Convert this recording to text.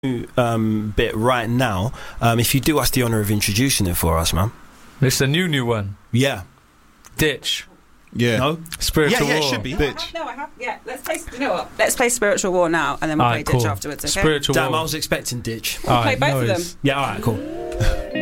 bit right now. If you do us the honour of introducing it for us, man. It's a new one. Yeah. Ditch. Yeah. No? Spiritual War. Yeah, it should be. Ditch. No, I have. Yeah, let's play. You know what? Let's play Spiritual War now, and then we'll play Alright, cool. Ditch afterwards. Okay. Spiritual Damn, War. I was expecting Ditch. We'll play both of them. Yeah, alright, cool.